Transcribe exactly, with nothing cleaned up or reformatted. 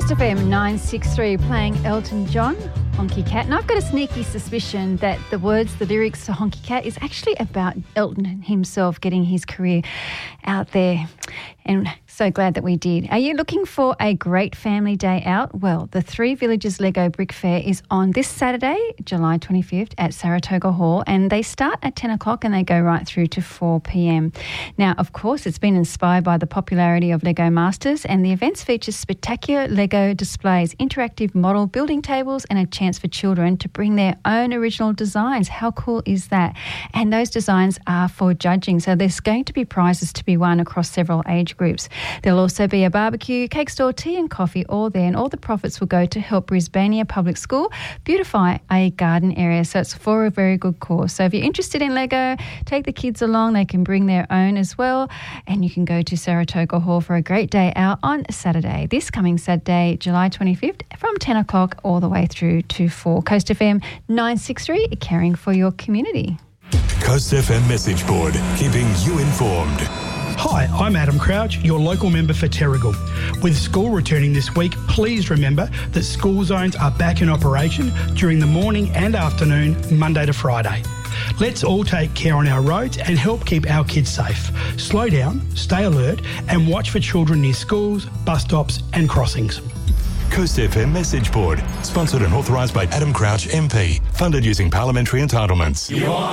Coast F M nine sixty-three playing Elton John, Honky Cat. And I've got a sneaky suspicion that the words, the lyrics to Honky Cat is actually about Elton himself getting his career out there. And so glad that we did. Are you looking for a great family day out? Well, the Three Villages Lego Brick Fair is on this Saturday, July twenty-fifth at Saratoga Hall, and they start at ten o'clock and they go right through to four p.m. Now, of course, it's been inspired by the popularity of Lego Masters, and the events feature spectacular Lego displays, interactive model building tables, and a chance for children to bring their own original designs. How cool is that? And those designs are for judging, so there's going to be prizes to be won across several age groups. There'll also be a barbecue, cake store, tea and coffee all there, and all the profits will go to help Brisbania Public School beautify a garden area. So it's for a very good cause. So if you're interested in Lego, take the kids along. They can bring their own as well, and you can go to Saratoga Hall for a great day out on Saturday, this coming Saturday, July twenty-fifth, from ten o'clock all the way through to four. Coast F M nine sixty-three, caring for your community. Coast F M message board, keeping you informed. Hi, I'm Adam Crouch, your local member for Terrigal. With school returning this week, please remember that school zones are back in operation during the morning and afternoon, Monday to Friday. Let's all take care on our roads and help keep our kids safe. Slow down, stay alert and watch for children near schools, bus stops and crossings. Coast F M message board, sponsored and authorised by Adam Crouch M P, funded using parliamentary entitlements. You are